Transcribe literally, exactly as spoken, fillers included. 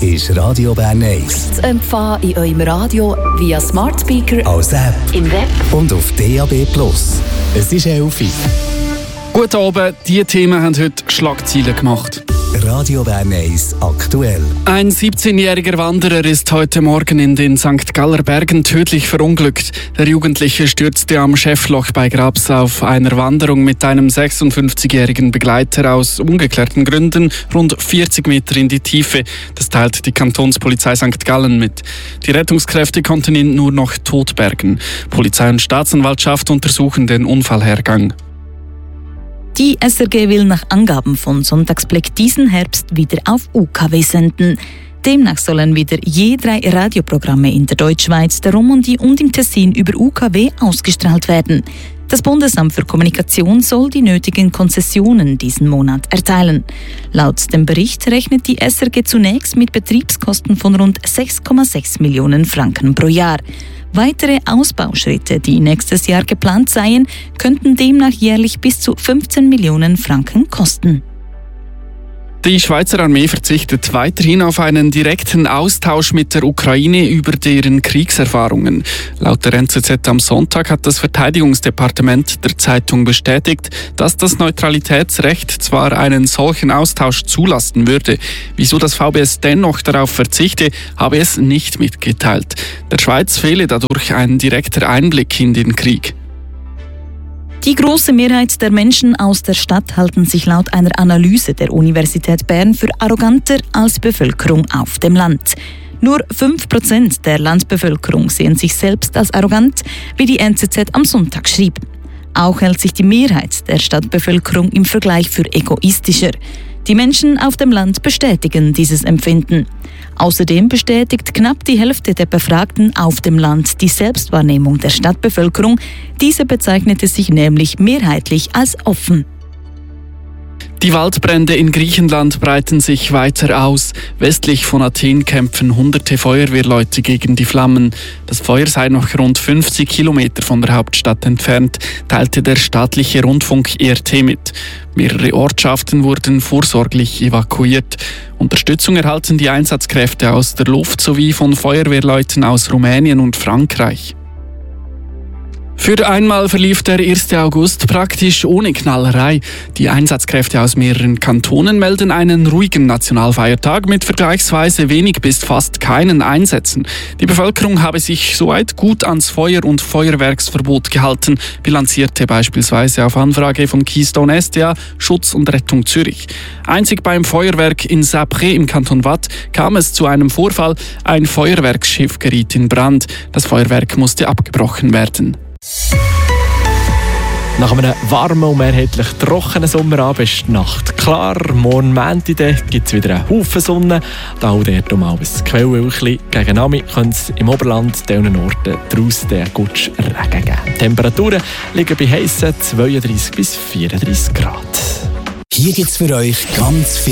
ist Radio Bern eins. Zu empfangen in eurem Radio via Smart Speaker, als App im Web und auf D A B Plus. Es ist elf Uhr. Guten Abend, diese Themen haben heute Schlagzeilen gemacht. Radio Bern eins aktuell. Ein siebzehnjähriger Wanderer ist heute Morgen in den Sankt Galler Bergen tödlich verunglückt. Der Jugendliche stürzte am Schäffloch bei Grabs auf einer Wanderung mit einem sechsundfünfzigjährigen Begleiter aus ungeklärten Gründen rund vierzig Meter in die Tiefe. Das teilt die Kantonspolizei Sankt Gallen mit. Die Rettungskräfte konnten ihn nur noch tot bergen. Polizei und Staatsanwaltschaft untersuchen den Unfallhergang. Die S R G will nach Angaben von Sonntagsblick diesen Herbst wieder auf U K W senden. Demnach sollen wieder je drei Radioprogramme in der Deutschschweiz, der Romandie und im Tessin über U K W ausgestrahlt werden. Das Bundesamt für Kommunikation soll die nötigen Konzessionen diesen Monat erteilen. Laut dem Bericht rechnet die S R G zunächst mit Betriebskosten von rund sechs Komma sechs Millionen Franken pro Jahr. Weitere Ausbauschritte, die nächstes Jahr geplant seien, könnten demnach jährlich bis zu fünfzehn Millionen Franken kosten. Die Schweizer Armee verzichtet weiterhin auf einen direkten Austausch mit der Ukraine über deren Kriegserfahrungen. Laut der N Z Z am Sonntag hat das Verteidigungsdepartement der Zeitung bestätigt, dass das Neutralitätsrecht zwar einen solchen Austausch zulassen würde. Wieso das V B S dennoch darauf verzichte, habe es nicht mitgeteilt. Der Schweiz fehle dadurch ein direkter Einblick in den Krieg. Die große Mehrheit der Menschen aus der Stadt halten sich laut einer Analyse der Universität Bern für arroganter als Bevölkerung auf dem Land. Nur fünf Prozent der Landbevölkerung sehen sich selbst als arrogant, wie die N Z Z am Sonntag schrieb. Auch hält sich die Mehrheit der Stadtbevölkerung im Vergleich für egoistischer. Die Menschen auf dem Land bestätigen dieses Empfinden. Außerdem bestätigt knapp die Hälfte der Befragten auf dem Land die Selbstwahrnehmung der Stadtbevölkerung. Diese bezeichnete sich nämlich mehrheitlich als offen. Die Waldbrände in Griechenland breiten sich weiter aus. Westlich von Athen kämpfen hunderte Feuerwehrleute gegen die Flammen. Das Feuer sei noch rund fünfzig Kilometer von der Hauptstadt entfernt, teilte der staatliche Rundfunk E R T mit. Mehrere Ortschaften wurden vorsorglich evakuiert. Unterstützung erhalten die Einsatzkräfte aus der Luft sowie von Feuerwehrleuten aus Rumänien und Frankreich. Für einmal verlief der erste August praktisch ohne Knallerei. Die Einsatzkräfte aus mehreren Kantonen melden einen ruhigen Nationalfeiertag mit vergleichsweise wenig bis fast keinen Einsätzen. Die Bevölkerung habe sich soweit gut ans Feuer- und Feuerwerksverbot gehalten, bilanzierte beispielsweise auf Anfrage von Keystone S D A Schutz und Rettung Zürich. Einzig beim Feuerwerk in Sapré im Kanton Waadt kam es zu einem Vorfall. Ein Feuerwerksschiff geriet in Brand. Das Feuerwerk musste abgebrochen werden. Nach einem warmen und mehrheitlich trockenen Sommerabend ist die Nacht klar. Morgen Montag gibt es wieder einen Haufen Sonne. Da auch dort um alles Quellwölkchen. Gegen Abend könnte es im Oberland an diesen Orten draussen den Gutsch Regen geben. Die Temperaturen liegen bei heissen zweiunddreissig bis vierunddreissig Grad. Hier gibt es für euch ganz viel